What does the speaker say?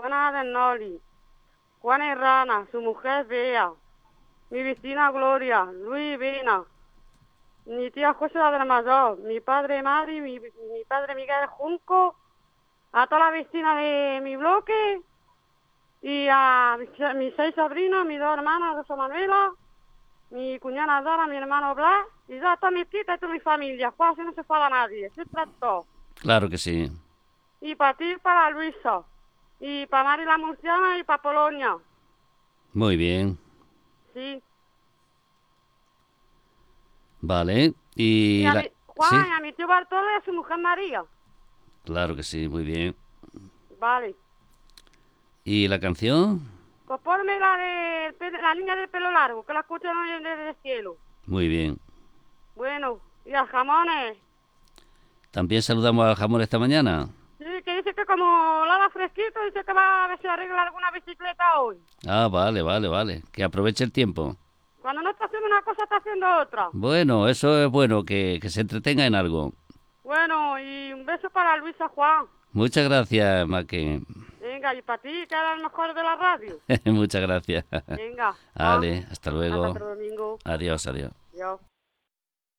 Juana del Noli, Juana Herrana, su mujer Bea, mi vecina Gloria, Luis Vena, mi tía José la de la Mayor, mi padre Mari, mi padre Miguel Junco, a todas las vecinas de mi bloque y a mis 6 sobrinos, mis 2 hermanas, Rosa Manuela, mi cuñada Dora, mi hermano Blas, y ya todas mis titas y toda mi familia. Juan, así no se fala nadie, siempre todo. Claro que sí. Y para ti, para Luisa, y para Mari la Murciana y para Polonia. Muy bien. Sí. Vale. Y Y a la... mi, Juan, Sí, y a mi tío Bartolo y a su mujer María. claro que sí, muy bien. Vale. ¿Y la canción? Pues ponme la niña del pelo largo, que la escucho desde el cielo. Muy bien. Bueno, y a jamones. ¿También saludamos al jamón esta mañana? Sí, que dice que como lava fresquito, dice que va a ver si arregla alguna bicicleta hoy. Ah, vale, vale, vale. Que aproveche el tiempo. Cuando no está haciendo una cosa, está haciendo otra. Bueno, eso es bueno, que se entretenga en algo. Bueno, y un beso para Luisa Juan. Muchas gracias, Maque. Venga, y para ti, que eres el mejor de la radio. Muchas gracias. Venga, Juan, Vale, hasta hasta luego. otro domingo. Adiós, adiós. Adiós.